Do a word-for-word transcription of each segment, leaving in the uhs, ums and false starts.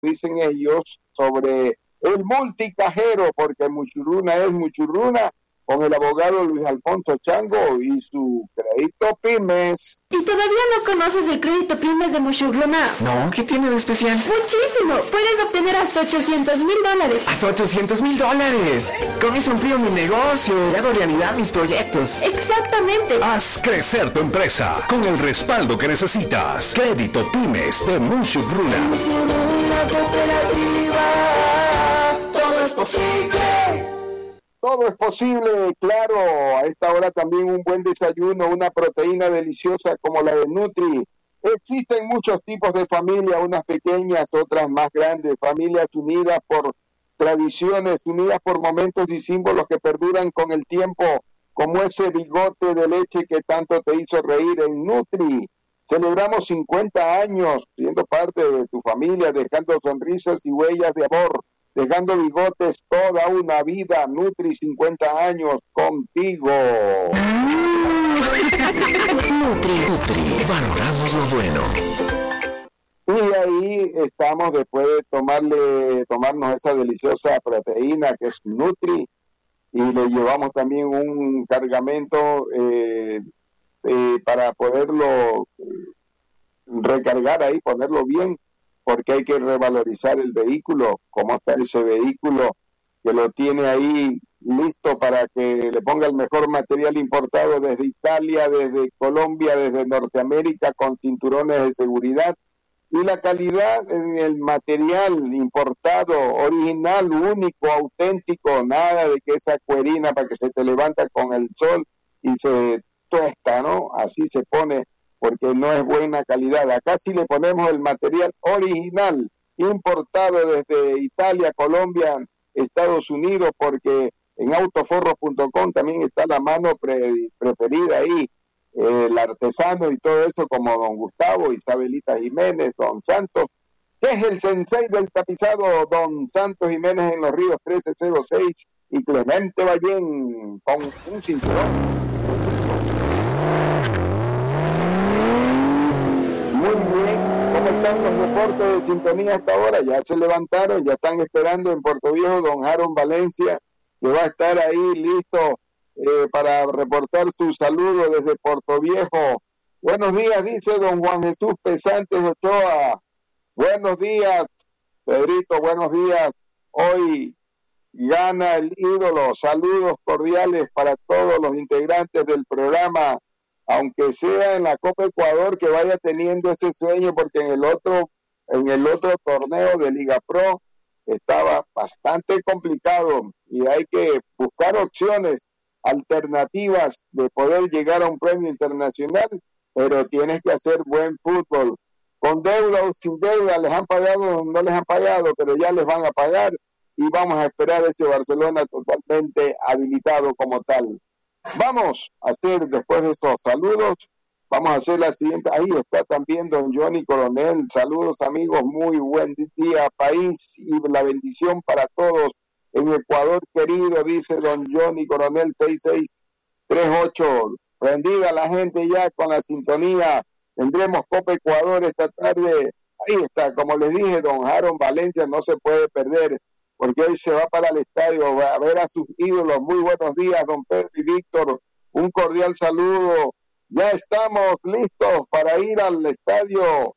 dicen ellos, sobre el multicajero, porque Muchurruna es Muchurruna, con el abogado Luis Alfonso Chango y su crédito Pymes. ¿Y todavía no conoces el crédito Pymes de Muchurruna? No, ¿qué tiene de especial? ¡Muchísimo! Puedes obtener hasta ochocientos mil dólares. ¡Hasta ochocientos mil dólares! Con eso amplío mi negocio y hago realidad mis proyectos. ¡Exactamente! Haz crecer tu empresa con el respaldo que necesitas. Crédito Pymes de Muchurruna. Muchurruna Cooperativa, todo es posible. Todo es posible, claro. A esta hora también un buen desayuno, una proteína deliciosa como la de Nutri. Existen muchos tipos de familia, unas pequeñas, otras más grandes, familias unidas por tradiciones, unidas por momentos y símbolos que perduran con el tiempo, como ese bigote de leche que tanto te hizo reír en Nutri. Celebramos cincuenta años siendo parte de tu familia, dejando sonrisas y huellas de amor, dejando bigotes toda una vida. Nutri, cincuenta años contigo. Nutri, Nutri, valoramos lo bueno. Y ahí estamos después de tomarle, tomarnos esa deliciosa proteína que es Nutri, y le llevamos también un cargamento eh, eh, para poderlo recargar ahí, ponerlo bien, porque hay que revalorizar el vehículo. Cómo está ese vehículo que lo tiene ahí listo para que le ponga el mejor material importado desde Italia, desde Colombia, desde Norteamérica, con cinturones de seguridad, y la calidad en el material importado, original, único, auténtico, nada de que esa cuerina para que se te levanta con el sol y se tuesta, ¿no? Así se pone, porque no es buena calidad. Acá sí le ponemos el material original, importado desde Italia, Colombia, Estados Unidos, porque en autoforro punto com también está la mano pre, preferida ahí, eh, el artesano y todo eso, como don Gustavo, Isabelita Jiménez, don Santos, que es el sensei del tapizado, don Santos Jiménez en los Ríos trece cero seis, y Clemente Ballén con un cinturón. Muy bien, ¿cómo están los reportes de sintonía hasta ahora? Ya se levantaron, ya están esperando en Puerto Viejo don Jaron Valencia, que va a estar ahí listo eh, para reportar su saludo desde Puerto Viejo. Buenos días, dice don Juan Jesús Pesantes Ochoa. Buenos días, Pedrito, buenos días. Hoy gana el ídolo. Saludos cordiales para todos los integrantes del programa, aunque sea en la Copa Ecuador, que vaya teniendo ese sueño, porque en el otro, en el otro torneo de Liga Pro estaba bastante complicado y hay que buscar opciones alternativas de poder llegar a un premio internacional, pero tienes que hacer buen fútbol. Con deuda o sin deuda, les han pagado, no les han pagado, pero ya les van a pagar, y vamos a esperar ese Barcelona totalmente habilitado como tal. Vamos a hacer, después de esos saludos, vamos a hacer la siguiente. Ahí está también don Johnny Coronel. Saludos, amigos, muy buen día, país, y la bendición para todos en Ecuador querido, dice don Johnny Coronel seis seis tres ocho. Prendida la gente ya con la sintonía. Tendremos Copa Ecuador esta tarde. Ahí está, como les dije, don Jaron Valencia no se puede perder, porque hoy se va para el estadio a ver a sus ídolos. Muy buenos días, don Pedro y Víctor. Un cordial saludo. Ya estamos listos para ir al estadio.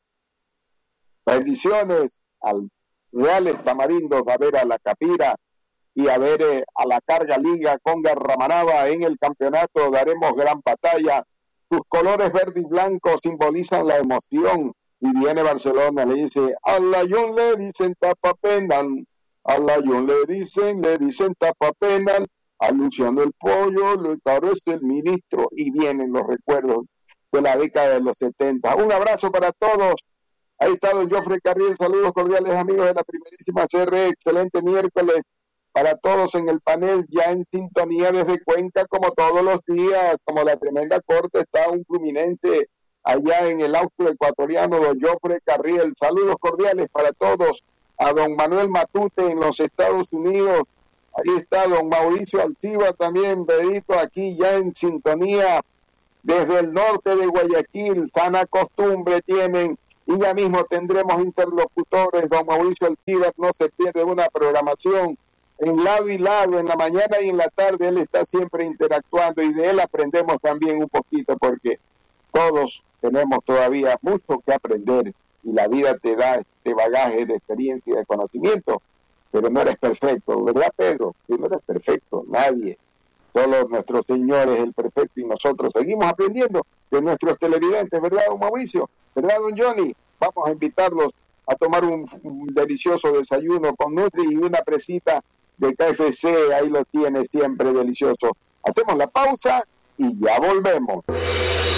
Bendiciones al Reales Tamarindos, a ver a la Capira y a ver eh, a la Carga Liga con Garramanaba en el campeonato. Daremos gran batalla. Sus colores verde y blanco simbolizan la emoción. Y viene Barcelona, le dice, a Layón le dicen tapa penal. A Layón le dicen, le dicen tapa penal. A Luciano el Pollo, lo caro es el ministro. Y vienen los recuerdos de la década de los setenta. Un abrazo para todos. Ahí está don Jofre Carriel. Saludos cordiales, amigos de la primerísima C R. Excelente miércoles para todos en el panel, ya en sintonía desde Cuenca, como todos los días. Como la tremenda corte, está un fluminense allá en el austro ecuatoriano, don Jofre Carriel. Saludos cordiales para todos. A don Manuel Matute en los Estados Unidos. Ahí está don Mauricio Alciba también, Bedito, aquí ya en sintonía desde el norte de Guayaquil. Sana costumbre tienen y ya mismo tendremos interlocutores. Don Mauricio Alquiler no se pierde una programación en lado y lado, en la mañana y en la tarde. Él está siempre interactuando y de él aprendemos también un poquito, porque todos tenemos todavía mucho que aprender y la vida te da este bagaje de experiencia y de conocimiento, pero no eres perfecto, ¿verdad, Pedro? Tú no eres perfecto, nadie. Solo nuestro Señor es el perfecto y nosotros seguimos aprendiendo de nuestros televidentes, ¿verdad, don Mauricio? ¿Verdad, don Johnny? Vamos a invitarlos a tomar un, un delicioso desayuno con Nutri y una presita de K F C, ahí lo tiene siempre delicioso. Hacemos la pausa y ya volvemos.